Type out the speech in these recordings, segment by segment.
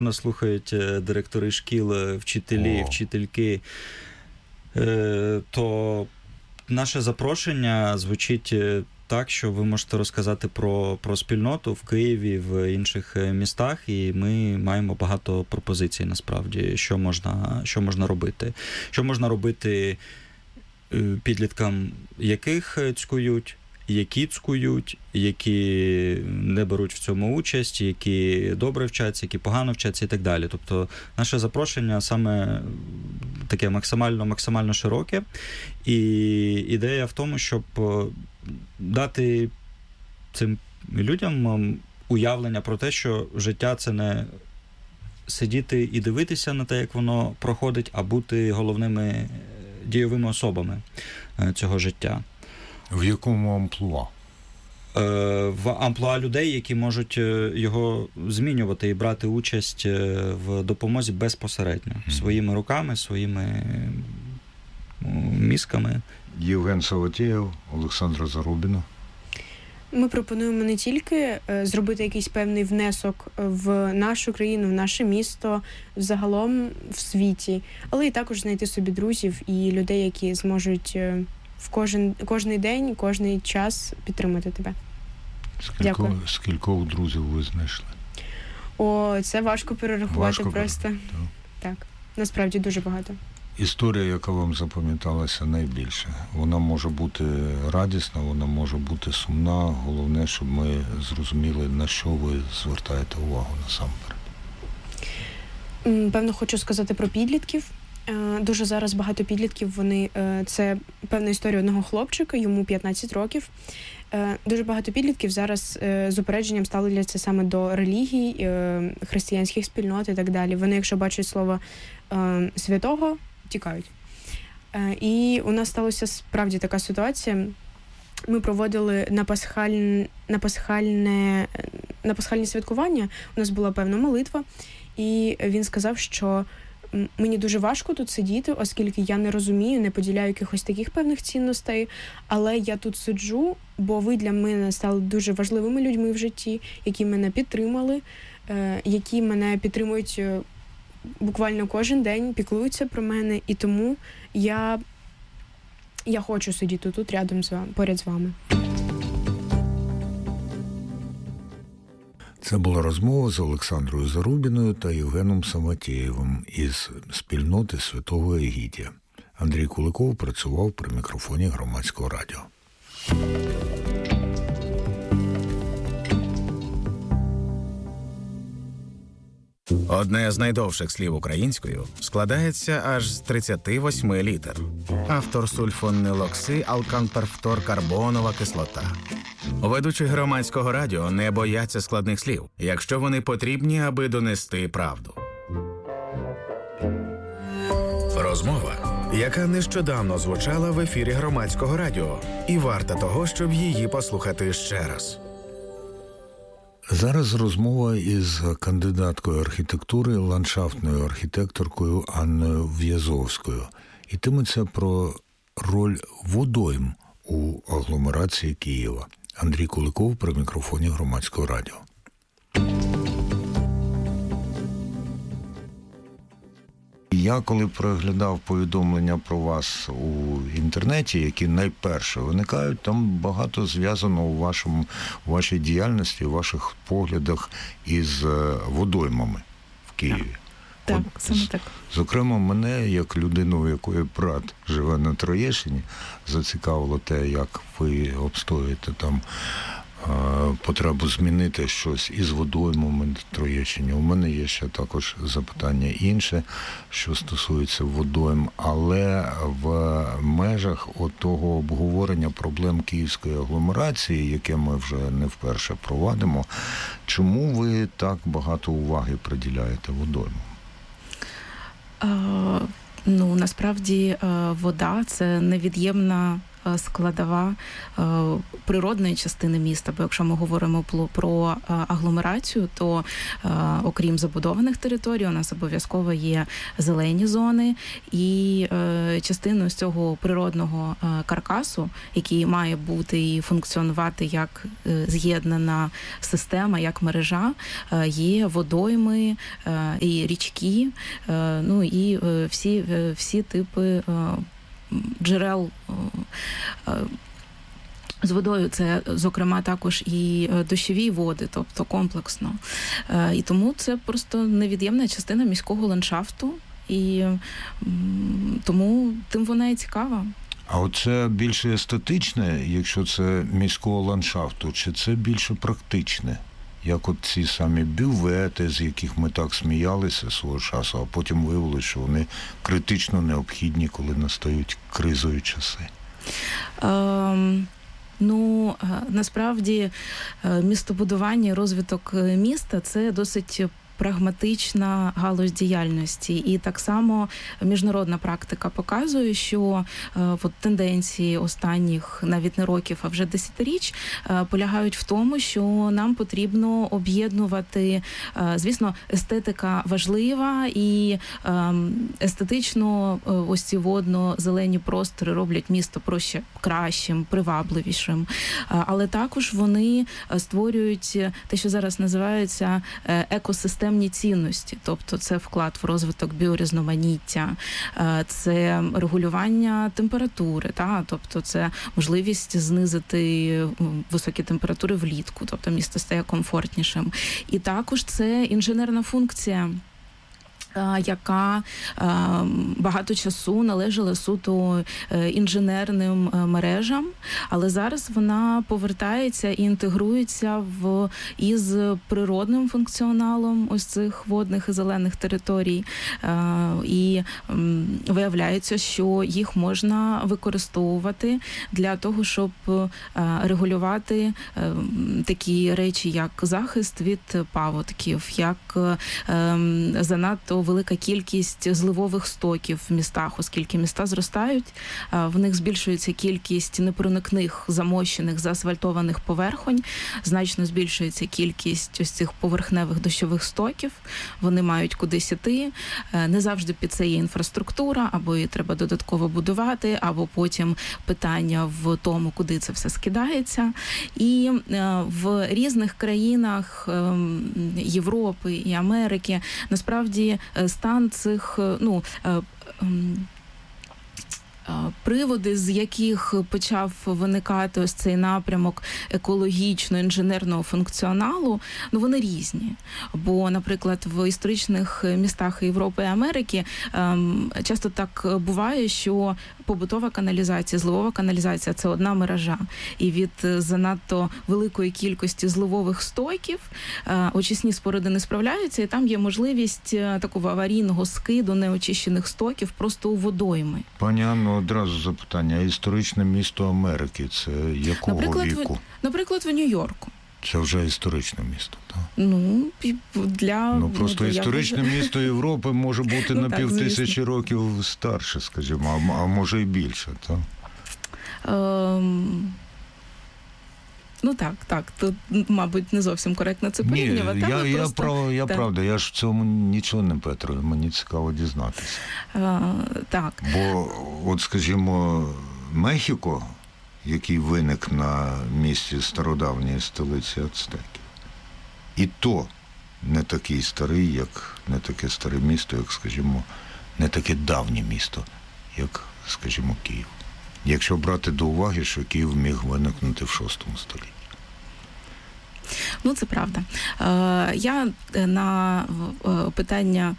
Нас слухають директори шкіл, вчителі, вчительки, то наше запрошення звучить так, що ви можете розказати про спільноту в Києві, в інших містах, і ми маємо багато пропозицій, насправді, що можна робити. Що можна робити підліткам, яких цькують, які цькують, які не беруть в цьому участь, які добре вчаться, які погано вчаться і так далі. Тобто наше запрошення саме таке максимально широке. І ідея в тому, щоб дати цим людям уявлення про те, що життя – це не сидіти і дивитися на те, як воно проходить, а бути головними дійовими особами цього життя. В якому амплуа? В амплуа людей, які можуть його змінювати і брати участь в допомозі безпосередньо. Своїми руками, своїми мізками. Євген Саватєєв, Олександра Зарубіна. Ми пропонуємо не тільки зробити якийсь певний внесок в нашу країну, в наше місто, загалом в світі, але і також знайти собі друзів і людей, які зможуть в кожний день, кожний час підтримати тебе. Скількох друзів ви знайшли? Це важко перерахувати просто. Так, насправді дуже багато. Історія, яка вам запам'яталася найбільше, вона може бути радісна, вона може бути сумна. Головне, щоб ми зрозуміли, на що ви звертаєте увагу насамперед. Певно, хочу сказати про підлітків. Дуже зараз багато підлітків, це певна історія одного хлопчика, йому 15 років. Дуже багато підлітків зараз з упередженням ставляться саме до релігій, християнських спільнот і так далі. Вони, якщо бачать слово святого, тікають. І у нас сталася справді така ситуація. Ми проводили на пасхальні святкування, у нас була певна молитва, і він сказав, що мені дуже важко тут сидіти, оскільки я не розумію, не поділяю якихось таких певних цінностей, але я тут сиджу, бо ви для мене стали дуже важливими людьми в житті, які мене підтримали, які мене підтримують буквально кожен день, піклуються про мене, і тому я хочу сидіти тут рядом з вами, поряд з вами. Це була розмова з Олександрою Зарубіною та Євгеном Саватєєвим із спільноти Святого Егідія. Андрій Куликов працював при мікрофоні Громадського радіо. Одне з найдовших слів українською складається аж з 38 літер. Автор сульфонилокси алканперфторкарбонова кислота. Ведучі Громадського радіо не бояться складних слів, якщо вони потрібні, аби донести правду. Розмова, яка нещодавно звучала в ефірі Громадського радіо, і варта того, щоб її послухати ще раз. Зараз розмова із кандидаткою архітектури, ландшафтною архітекторкою Анною В'язовською. Йтиметься про роль водойм у агломерації Києва. Андрій Куликов при мікрофоні Громадського радіо. Я коли переглядав повідомлення про вас у інтернеті, які найперше виникають, там багато зв'язано у вашій діяльності, у ваших поглядах із водоймами в Києві. Так, саме так. Зокрема, мене, як людину, у якої брат живе на Троєщині, зацікавило те, як ви обстоюєте там потребу змінити щось із водоймами на Троєщині. У мене є ще також запитання інше, що стосується водойм, але в межах того обговорення проблем київської агломерації, яке ми вже не вперше провадимо, чому ви так багато уваги приділяєте водоймам? Насправді вода – це невід'ємна складова природної частини міста. Бо якщо ми говоримо про агломерацію, то окрім забудованих територій, у нас обов'язково є зелені зони, і частиною з цього природного каркасу, який має бути і функціонувати як з'єднана система, як мережа, є водойми і річки, ну і всі типи джерел з водою. Це, зокрема, також і дощові води, тобто комплексно. І тому це просто невід'ємна частина міського ландшафту, і тому тим вона і цікава. А оце більше естетичне, якщо це міського ландшафту, чи це більше практичне? Як от ці самі бювети, з яких ми так сміялися свого часу, а потім виявилося, що вони критично необхідні, коли настають кризові часи? Ну, насправді, містобудування, розвиток міста – це досить прагматична галузь діяльності. І так само міжнародна практика показує, що тенденції останніх навіть не років, а вже десятиріч полягають в тому, що нам потрібно об'єднувати, звісно, естетика важлива, і естетично ось ці водно-зелені простори роблять місто кращим, привабливішим. Але також вони створюють те, що зараз називається екосистемні цінності, тобто це вклад в розвиток біорізноманіття, це регулювання температури, тобто це можливість знизити високі температури влітку, тобто місто стає комфортнішим. І також це інженерна функція, яка багато часу належала суто інженерним мережам, але зараз вона повертається і інтегрується із природним функціоналом ось цих водних і зелених територій. І виявляється, що їх можна використовувати для того, щоб регулювати такі речі, як захист від паводків, як занадто велика кількість зливових стоків в містах, оскільки міста зростають, в них збільшується кількість непроникних, замощених, заасфальтованих поверхонь, значно збільшується кількість ось цих поверхневих дощових стоків, вони мають кудись іти, не завжди під це є інфраструктура, або її треба додатково будувати, або потім питання в тому, куди це все скидається. І в різних країнах Європи і Америки насправді стан цих, приводи, з яких почав виникати ось цей напрямок екологічно-інженерного функціоналу, вони різні. Бо, наприклад, в історичних містах Європи і Америки часто так буває, що побутова каналізація, зливова каналізація – це одна мережа. І від занадто великої кількості зливових стоків очисні споруди не справляються, і там є можливість такого аварійного скиду неочищених стоків просто у водойми. Пані Анно, одразу запитання. А історичне місто Америки – це якого віку? Наприклад, в Нью-Йорку. Це вже історичне місто, так? Просто історичне місто Європи може бути на 5000 років старше, скажімо, а може і більше, так? Так. Тут, мабуть, не зовсім коректно це порівнювати. Ні, правда, я ж в цьому нічого не петрую, мені цікаво дізнатися. Так. Бо, скажімо, Мехіко, який виник на місці стародавньої столиці ацтеків, і то не такий старий, не таке старе місто, як, скажімо, не таке давнє місто, як, скажімо, Київ. Якщо брати до уваги, що Київ міг виникнути в VI столітті. Це правда. Я на питання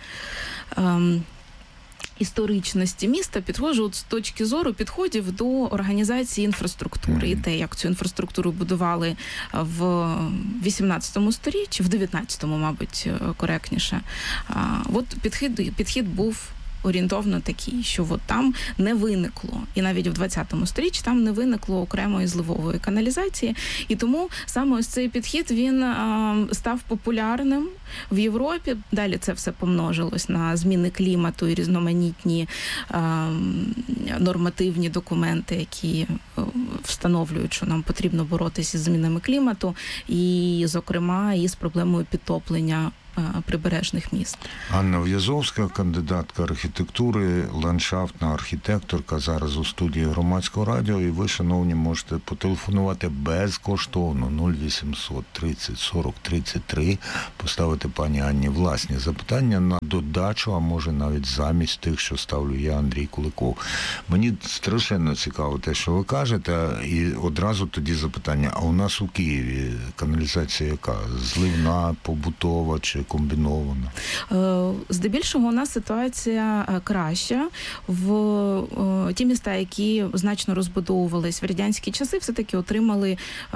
історичності міста підходжу з точки зору підходів до організації інфраструктури. І те, як цю інфраструктуру будували в 18 сторіччі, в 19-му, мабуть, коректніше. Підхід був орієнтовно такий, що от там не виникло, і навіть в 20 сторіччі там не виникло окремої зливової каналізації, і тому саме ось цей підхід, він став популярним в Європі. Далі це все помножилось на зміни клімату і різноманітні нормативні документи, які встановлюють, що нам потрібно боротися з змінами клімату, і, зокрема, і з проблемою підтоплення прибережних міст. Анна В'язовська, кандидатка архітектури, ландшафтна архітекторка, зараз у студії Громадського радіо, і ви, шановні, можете потелефонувати безкоштовно 0800 30 40 33, поставити пані Анні власні запитання на додачу, а може навіть замість тих, що ставлю я, Андрій Куликов. Мені страшенно цікаво те, що ви кажете, і одразу тоді запитання, а у нас у Києві каналізація яка? Зливна, побутова чи комбінована? Здебільшого у нас ситуація краща. В ті міста, які значно розбудовувались в радянські часи, все-таки отримали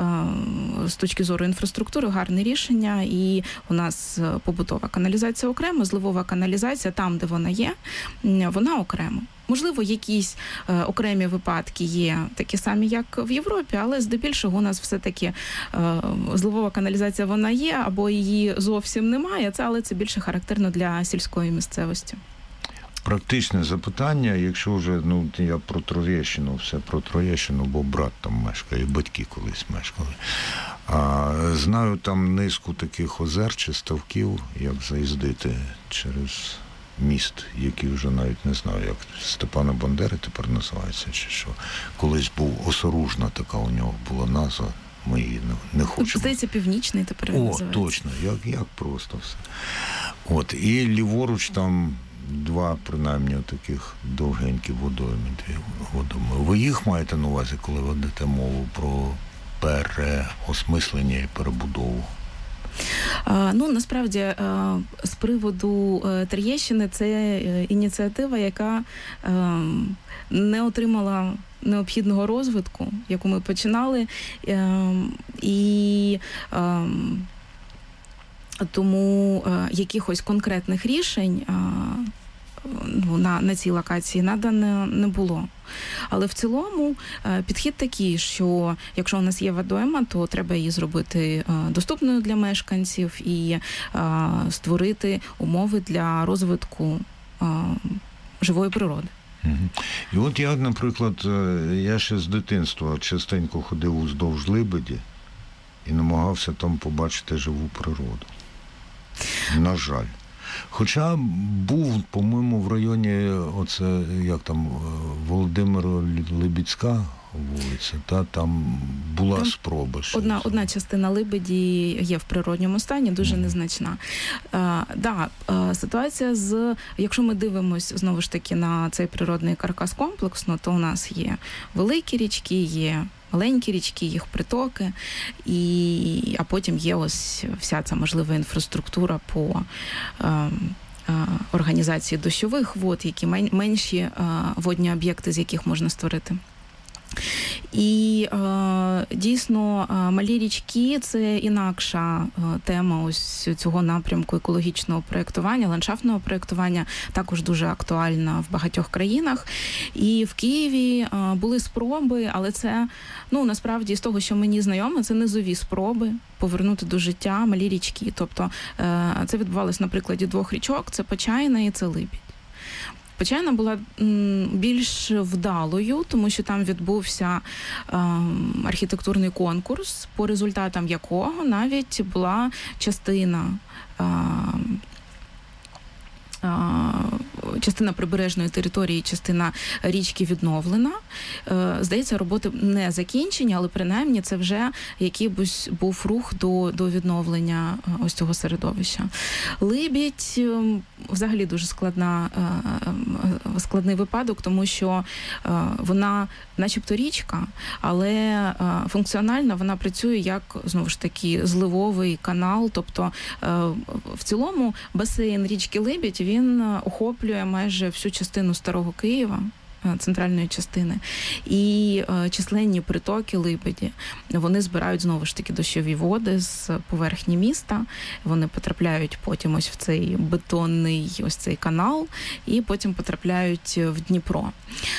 з точки зору інфраструктури гарне рішення, і у нас побутова каналізація окремо, зливова каналізація там, де вона є, вона окремо. Можливо, якісь окремі випадки є такі самі, як в Європі, але здебільшого у нас все-таки зливова каналізація вона є, або її зовсім немає, але це більше характерно для сільської місцевості. Практичне запитання, якщо вже, я про Троєщину, все про Троєщину, бо брат там мешкає, і батьки колись мешкали. Знаю там низку таких озер чи ставків, як заїздити через міст, який вже навіть не знаю, як Степана Бандери тепер називається, чи що. Колись був Осоружна, така у нього була назва, ми її не хочемо. Здається, Північний тепер називається. Точно, як просто все. І ліворуч там два, принаймні, таких довгенькі водойми. Ви їх маєте на увазі, коли ведете мову про переосмислення і перебудову? Насправді, з приводу Троєщини, це ініціатива, яка не отримала необхідного розвитку, яку ми починали, і тому якихось конкретних рішень на цій локації надано не було. Але в цілому підхід такий, що якщо у нас є водойма, то треба її зробити доступною для мешканців і створити умови для розвитку живої природи. І от я, наприклад, я ще з дитинства частенько ходив уздовж Либеді і намагався там побачити живу природу. На жаль. Хоча був, по-моєму, в районі, Володимиро-Либідська вулиця, там була спроба. Одна частина Либеді є в природньому стані, дуже незначна. Ситуація якщо ми дивимося, знову ж таки, на цей природний каркас комплексно, то у нас є великі річки, є маленькі річки, їх притоки, а потім є ось вся ця можлива інфраструктура по організації дощових вод, які менші водні об'єкти, з яких можна створити. І дійсно малі річки – це інакша тема ось цього напрямку екологічного проєктування, ландшафтного проєктування, також дуже актуальна в багатьох країнах. І в Києві були спроби, але це, насправді, з того, що мені знайомо, це низові спроби повернути до життя малі річки. Тобто це відбувалося на прикладі двох річок – це Почайна і це Либідь. Почайна була більш вдалою, тому що там відбувся архітектурний конкурс, по результатам якого навіть була частина прибережної території, частина річки відновлена. Здається, роботи не закінчені, але принаймні це вже якийсь був рух до відновлення ось цього середовища. Либідь взагалі дуже складний випадок, тому що вона начебто річка, але функціонально вона працює як, знову ж таки, зливовий канал, тобто в цілому басейн річки Либідь, він охоплює майже всю частину Старого Києва, центральної частини. І численні притоки Либеді, вони збирають знову ж таки дощові води з поверхні міста, вони потрапляють потім ось в цей бетонний ось цей канал, і потім потрапляють в Дніпро.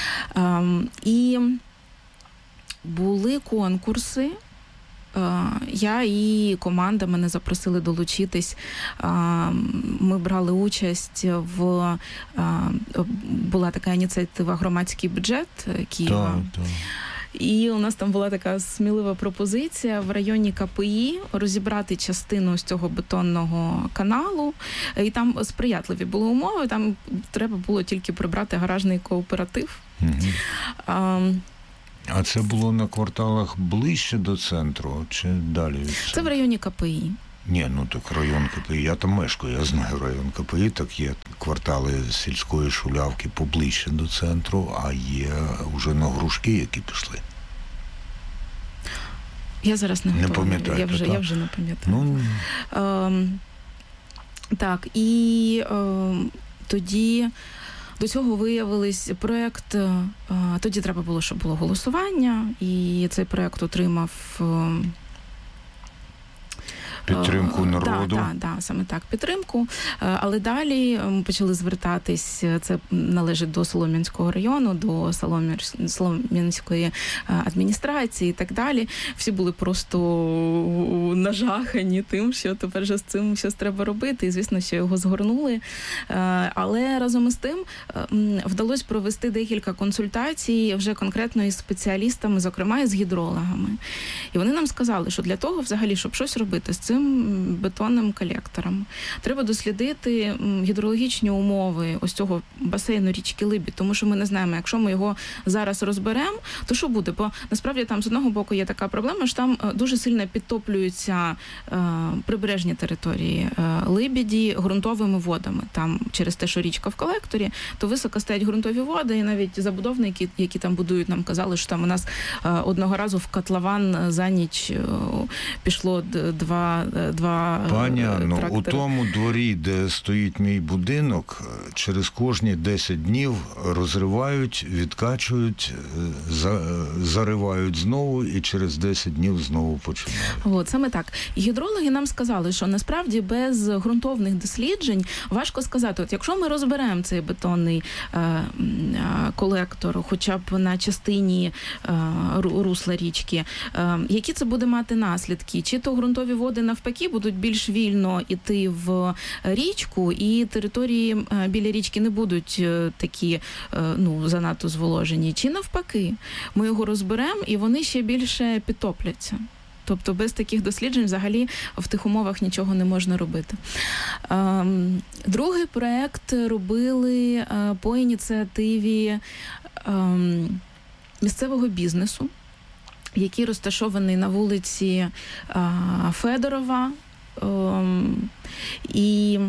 І були конкурси. Я і команда мене запросили долучитись. Ми брали участь була така ініціатива «Громадський бюджет» Києва. Так. І у нас там була така смілива пропозиція в районі КПІ розібрати частину з цього бетонного каналу. І там сприятливі були умови, там треба було тільки прибрати гаражний кооператив. А це було на кварталах ближче до центру чи далі? Це в районі КПІ. Ні, так район КПІ, я там мешкаю, я знаю район КПІ, так є квартали сільської Шулявки поближче до центру, а є вже на Грушки, які пішли. Я зараз не пам'ятаю. Я вже не пам'ятаю. Так, і тоді до цього виявилось проєкт, тоді треба було, щоб було голосування, і цей проєкт отримав підтримку народу. Так, саме так, підтримку. Але далі ми почали звертатись, це належить до Солом'янського району, до Солом'янської адміністрації і так далі. Всі були просто нажахані тим, що тепер же з цим щось треба робити. І, звісно, що його згорнули. Але разом із тим вдалося провести декілька консультацій вже конкретно із спеціалістами, зокрема із гідрологами. І вони нам сказали, що для того, взагалі, щоб щось робити з цим бетонним колектором, треба дослідити гідрологічні умови ось цього басейну річки Либідь, тому що ми не знаємо, якщо ми його зараз розберемо, то що буде? Бо насправді там з одного боку є така проблема, що там дуже сильно підтоплюються прибережні території Либіді ґрунтовими водами. Там через те, що річка в колекторі, то високо стоять ґрунтові води, і навіть забудовники, які там будують, нам казали, що там у нас одного разу в котлован за ніч пішло два Пані Анно, трактори. У тому дворі, де стоїть мій будинок, через кожні 10 днів розривають, відкачують, заривають знову і через 10 днів знову починають. От, саме так. І гідрологи нам сказали, що насправді без ґрунтовних досліджень важко сказати, от якщо ми розберемо цей бетонний колектор, хоча б на частині русла річки, які це буде мати наслідки? Чи то ґрунтові води навпаки будуть більш вільно йти в річку, і території біля річки не будуть такі, занадто зволожені. Чи навпаки, ми його розберемо, і вони ще більше підтопляться. Тобто без таких досліджень взагалі в тих умовах нічого не можна робити. Другий проєкт робили по ініціативі місцевого бізнесу, який розташований на вулиці Федорова, і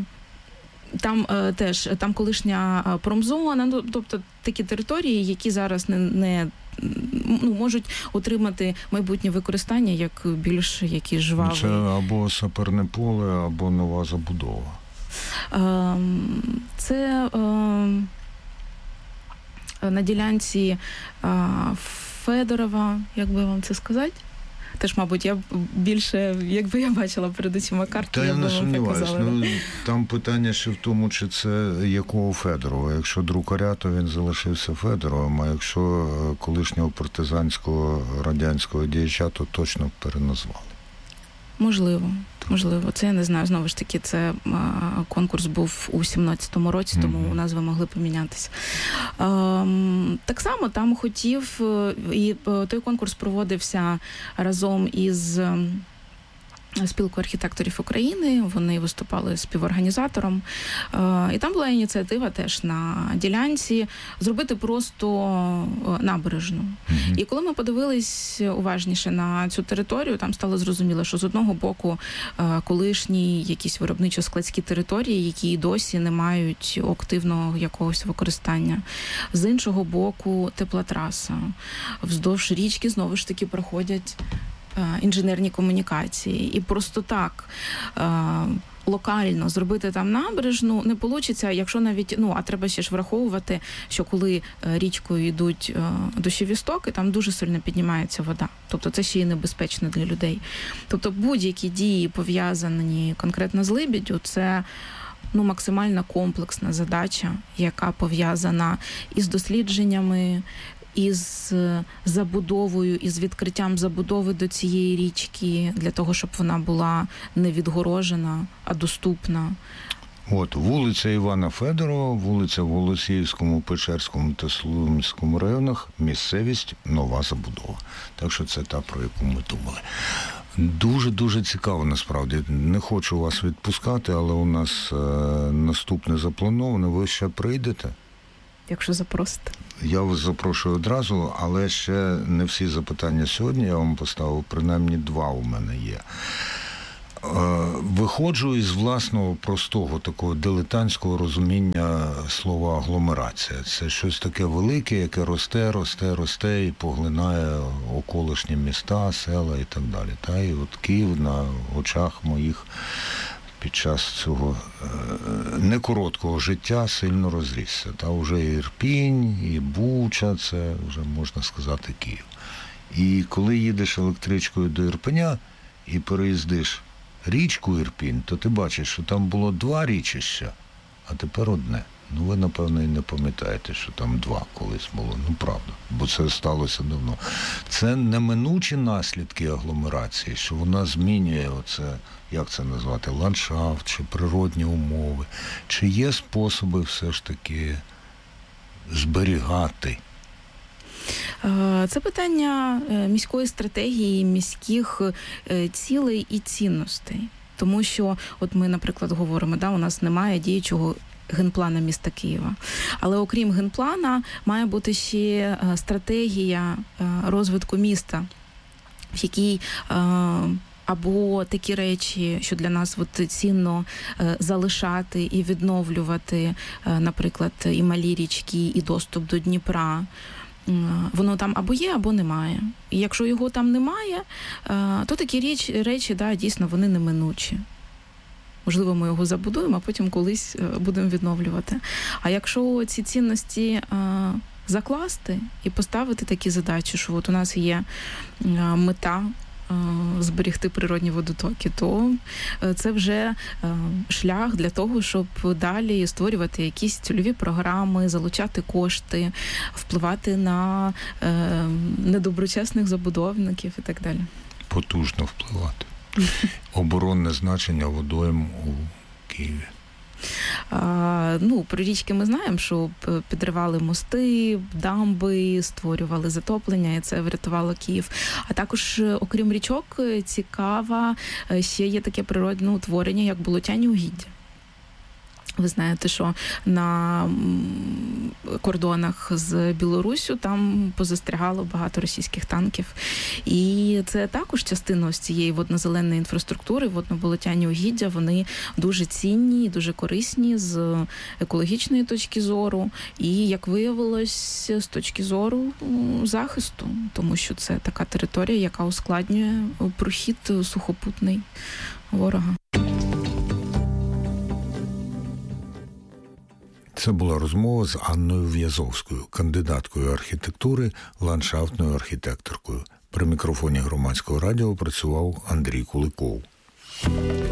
там колишня промзона, тобто такі території, які зараз не можуть отримати майбутнє використання як більш якісь жваві. Це або саперне поле, або нова забудова. Це на ділянці Федорова, як би вам це сказати? Теж, мабуть, я більше, якби я бачила перед очима карту, я б вам показала. Там питання ще в тому, чи це якого Федорова. Якщо друкаря, то він залишився Федоровим, а якщо колишнього партизанського радянського діяча, то точно переназвали. Можливо. Це я не знаю. Знову ж таки, це конкурс був у 17-му році, тому назви могли помінятися. Так само там хотів, і той конкурс проводився разом із Спілкою архітекторів України, вони виступали співорганізатором. І там була ініціатива теж на ділянці зробити просто набережну. І коли ми подивились уважніше на цю територію, там стало зрозуміло, що з одного боку колишні якісь виробничо-складські території, які і досі не мають активного якогось використання. З іншого боку теплотраса. Вздовж річки знову ж таки проходять інженерні комунікації. І просто так локально зробити там набережну не вийде, якщо навіть, а треба ще ж враховувати, що коли річкою йдуть дощові стоки, там дуже сильно піднімається вода. Тобто це ще й небезпечно для людей. Тобто будь-які дії, пов'язані конкретно з Либіддю, це максимально комплексна задача, яка пов'язана із дослідженнями, із забудовою, із відкриттям забудови до цієї річки, для того, щоб вона була не відгорожена, а доступна. Вулиця Івана Федорова, вулиця в Голосіївському, Печерському та Слуцькому районах, місцевість нова забудова. Так що це та, про яку ми думали. Дуже-дуже цікаво, насправді. Не хочу вас відпускати, але у нас наступне заплановане. Ви ще прийдете? Якщо запросите. Я вас запрошую одразу, але ще не всі запитання сьогодні я вам поставив, принаймні 2 у мене є. Виходжу із власного простого такого дилетантського розуміння слова агломерація. Це щось таке велике, яке росте і поглинає околишні міста, села і так далі. І от Київ на очах моїх під час цього некороткого життя сильно розрісся. Уже і Ірпінь, і Буча, це вже, можна сказати, Київ. І коли їдеш електричкою до Ірпеня і переїздиш річку Ірпінь, то ти бачиш, що там було 2 річища, а тепер одне. Ви, напевно, і не пам'ятаєте, що там 2 колись було. Правда, бо це сталося давно. Це неминучі наслідки агломерації, що вона змінює як це назвати, ландшафт, чи природні умови. Чи є способи все ж таки зберігати? Це питання міської стратегії, міських цілей і цінностей. Тому що, ми, наприклад, говоримо, у нас немає діючого генплана міста Києва. Але окрім генплана, має бути ще стратегія розвитку міста, в якій або такі речі, що для нас цінно залишати і відновлювати, наприклад, і малі річки, і доступ до Дніпра. Воно там або є, або немає. І якщо його там немає, то такі речі, дійсно, вони неминучі. Можливо, ми його забудуємо, а потім колись будемо відновлювати. А якщо ці цінності закласти і поставити такі задачі, що у нас є мета зберегти природні водотоки, то це вже шлях для того, щоб далі створювати якісь цільові програми, залучати кошти, впливати на недоброчесних забудовників і так далі. Потужно впливати. Оборонне значення водойм у Києві. Про річки ми знаємо, що підривали мости, дамби, створювали затоплення, і це врятувало Київ. А також, окрім річок, цікава ще є таке природне утворення, як болотяні угіддя. Ви знаєте, що на кордонах з Білоруссю там позастрягало багато російських танків. І це також частина ось цієї воднозеленої інфраструктури, водно-болотяні угіддя, вони дуже цінні, дуже корисні з екологічної точки зору і, як виявилось, з точки зору захисту, тому що це така територія, яка ускладнює прохід сухопутний ворога. Це була розмова з Анною В'язовською, кандидаткою архітектури, ландшафтною архітекторкою. При мікрофоні Громадського радіо працював Андрій Куликов.